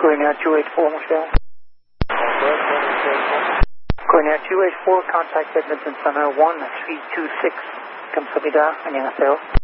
Cornell 284, Michelle. Cornell 284, contact Edmonton Center 1326. 감사합니다. 안녕하세요.